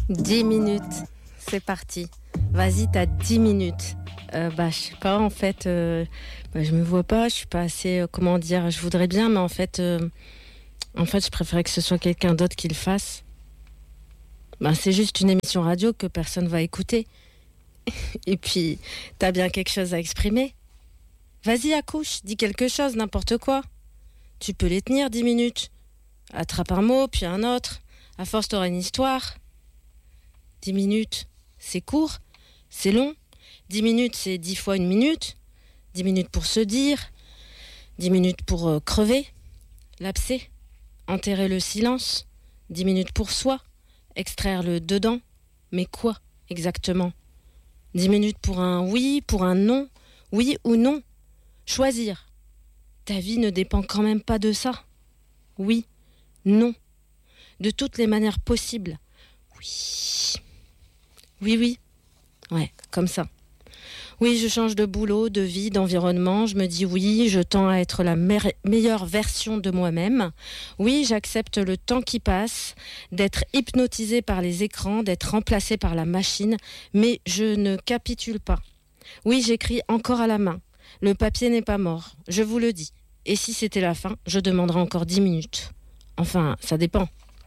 10 minutes, c'est parti. Vas-y, t'as 10 minutes. Je sais pas, en fait, je me vois pas, je suis pas assez, comment dire, je voudrais bien, mais en fait, je préférais que ce soit quelqu'un d'autre qui le fasse. C'est juste une émission radio que personne va écouter. Et puis, t'as bien quelque chose à exprimer. Vas-y, accouche, dis quelque chose, n'importe quoi. Tu peux les tenir 10 minutes. Attrape un mot, puis un autre. À force, t'auras une histoire. 10 minutes, c'est court, c'est long. 10 minutes, c'est 10 fois une minute. 10 minutes pour se dire. 10 minutes pour crever, lapser, enterrer le silence. 10 minutes pour soi, extraire le dedans. Mais quoi, exactement ? 10 minutes pour un oui, pour un non. Oui ou non ? Choisir. Ta vie ne dépend quand même pas de ça. Oui, non. De toutes les manières possibles. Oui. Oui. Ouais, comme ça. Oui, je change de boulot, de vie, d'environnement. Je me dis oui, je tends à être la meilleure version de moi-même. Oui, j'accepte le temps qui passe, d'être hypnotisée par les écrans, d'être remplacée par la machine. Mais je ne capitule pas. Oui, j'écris encore à la main. Le papier n'est pas mort, je vous le dis. Et si c'était la fin, je demanderais encore 10 minutes. Enfin, ça dépend.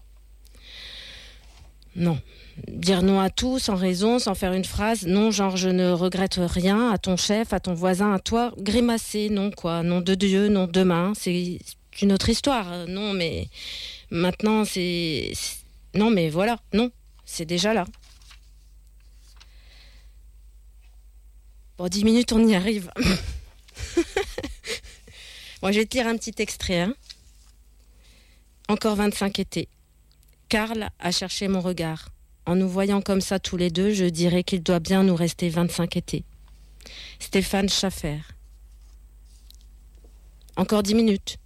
Non. Dire non à tout, sans raison, sans faire une phrase. Non, genre je ne regrette rien, à ton chef, à ton voisin, à toi. Grimacer, non quoi. Non de Dieu, non demain. C'est une autre histoire. Non, mais maintenant c'est... Non, mais voilà, non. C'est déjà là. Bon, 10 minutes, on y arrive. Bon, je vais te lire un petit extrait. Hein. Encore 25 étés. Karl a cherché mon regard. En nous voyant comme ça tous les deux, je dirais qu'il doit bien nous rester 25 étés. Stéphane Schaffer. Encore 10 minutes.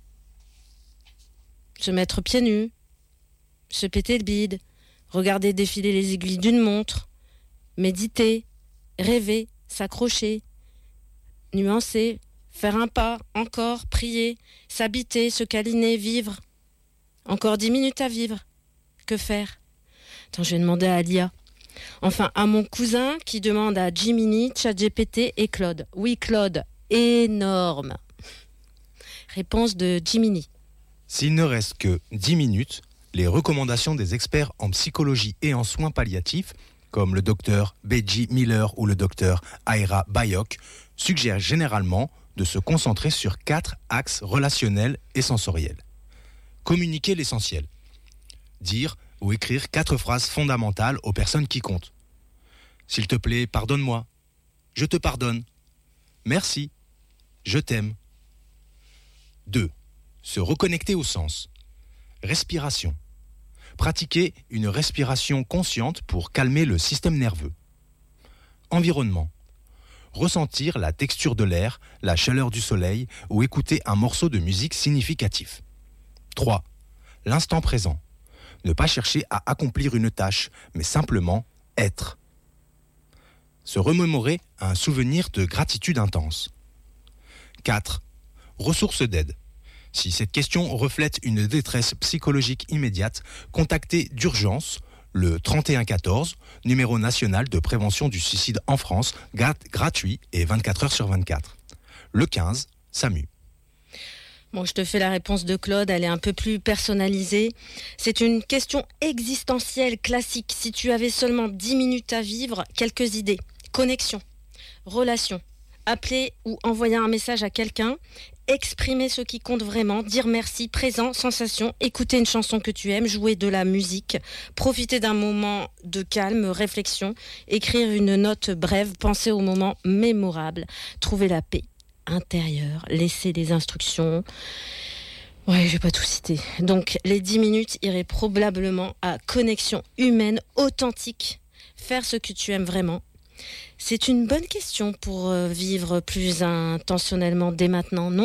Se mettre pieds nus. Se péter le bide. Regarder défiler les aiguilles d'une montre. Méditer. Rêver. S'accrocher. Nuancer. Faire un pas. Encore. Prier. S'habiter. Se câliner. Vivre. Encore 10 minutes à vivre. Que faire ? Attends, je vais demander à Alia. Enfin, à mon cousin qui demande à Jiminy, ChatGPT et Claude. Oui, Claude, énorme. Réponse de Jiminy. S'il ne reste que 10 minutes, les recommandations des experts en psychologie et en soins palliatifs, comme le docteur Beji Miller ou le docteur Aira Bayok, suggèrent généralement de se concentrer sur 4 axes relationnels et sensoriels. Communiquer l'essentiel. Dire ou écrire 4 phrases fondamentales aux personnes qui comptent. S'il te plaît, pardonne-moi. Je te pardonne. Merci. Je t'aime. 2. Se reconnecter au sens. Respiration. Pratiquer une respiration consciente pour calmer le système nerveux. Environnement. Ressentir la texture de l'air, la chaleur du soleil ou écouter un morceau de musique significatif. 3. L'instant présent. Ne pas chercher à accomplir une tâche, mais simplement être. Se remémorer un souvenir de gratitude intense. 4. Ressources d'aide. Si cette question reflète une détresse psychologique immédiate, contactez d'urgence le 3114, numéro national de prévention du suicide en France, gratuit et 24 heures sur 24. Le 15, SAMU. Bon, je te fais la réponse de Claude, elle est un peu plus personnalisée. C'est une question existentielle classique. Si tu avais seulement 10 minutes à vivre, quelques idées. Connexion, relation, appeler ou envoyer un message à quelqu'un, exprimer ce qui compte vraiment, dire merci, présent, sensation, écouter une chanson que tu aimes, jouer de la musique, profiter d'un moment de calme, réflexion, écrire une note brève, penser au moment mémorable, trouver la paix intérieur, laisser des instructions. Ouais, je vais pas tout citer. Donc, les 10 minutes iraient probablement à connexion humaine authentique. Faire ce que tu aimes vraiment. C'est une bonne question pour vivre plus intentionnellement dès maintenant, non ?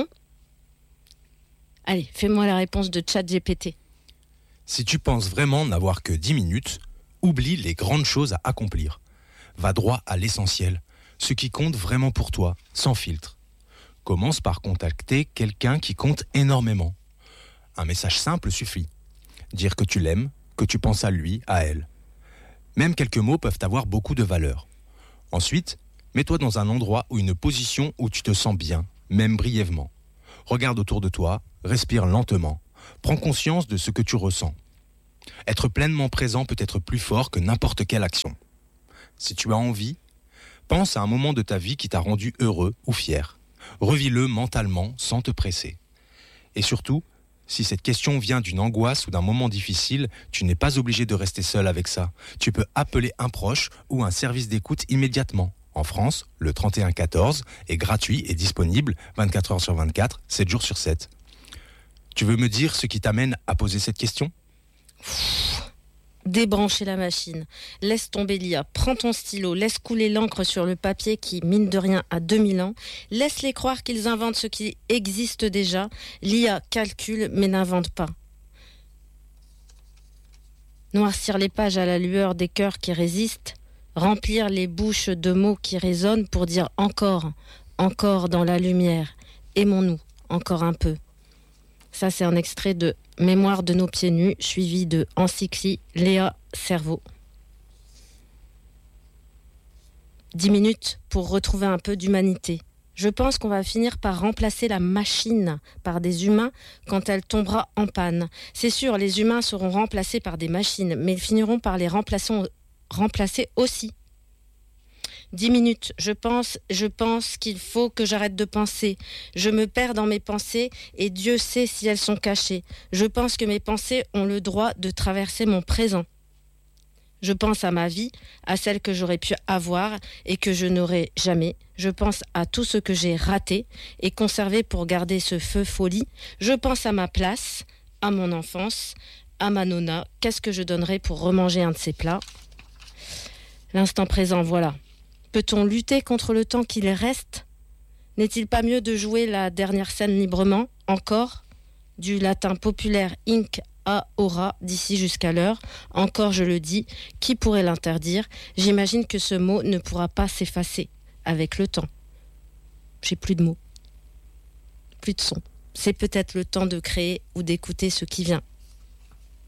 Allez, fais-moi la réponse de ChatGPT. Si tu penses vraiment n'avoir que 10 minutes, oublie les grandes choses à accomplir. Va droit à l'essentiel, ce qui compte vraiment pour toi, sans filtre. Commence par contacter quelqu'un qui compte énormément. Un message simple suffit. Dire que tu l'aimes, que tu penses à lui, à elle. Même quelques mots peuvent avoir beaucoup de valeur. Ensuite, mets-toi dans un endroit ou une position où tu te sens bien, même brièvement. Regarde autour de toi, respire lentement, prends conscience de ce que tu ressens. Être pleinement présent peut être plus fort que n'importe quelle action. Si tu as envie, pense à un moment de ta vie qui t'a rendu heureux ou fier. Revis-le mentalement sans te presser. Et surtout, si cette question vient d'une angoisse ou d'un moment difficile, tu n'es pas obligé de rester seul avec ça. Tu peux appeler un proche ou un service d'écoute immédiatement. En France, le 3114 est gratuit et disponible 24 heures sur 24, 7 jours sur 7. Tu veux me dire ce qui t'amène à poser cette question ? Débrancher la machine, laisse tomber l'IA, prends ton stylo, laisse couler l'encre sur le papier qui, mine de rien, a 2000 ans, laisse-les croire qu'ils inventent ce qui existe déjà, l'IA calcule mais n'invente pas. Noircir les pages à la lueur des cœurs qui résistent, remplir les bouches de mots qui résonnent pour dire encore, encore dans la lumière, aimons-nous, encore un peu. Ça, c'est un extrait de Mémoire de nos pieds nus, suivi de Encycli Léa Cerveau. 10 minutes pour retrouver un peu d'humanité. Je pense qu'on va finir par remplacer la machine par des humains quand elle tombera en panne. C'est sûr, les humains seront remplacés par des machines, mais ils finiront par les remplacer aussi. 10 minutes, je pense qu'il faut que j'arrête de penser. Je me perds dans mes pensées et Dieu sait si elles sont cachées. Je pense que mes pensées ont le droit de traverser mon présent. Je pense à ma vie, à celle que j'aurais pu avoir et que je n'aurai jamais. Je pense à tout ce que j'ai raté et conservé pour garder ce feu folie. Je pense à ma place, à mon enfance, à ma nonna. Qu'est-ce que je donnerais pour remanger un de ces plats ? L'instant présent, voilà. Peut-on lutter contre le temps qu'il reste ? N'est-il pas mieux de jouer la dernière scène librement, encore ? Du latin populaire inc a ora, d'ici jusqu'à l'heure. Encore, je le dis, qui pourrait l'interdire ? J'imagine que ce mot ne pourra pas s'effacer avec le temps. J'ai plus de mots, plus de son. C'est peut-être le temps de créer ou d'écouter ce qui vient.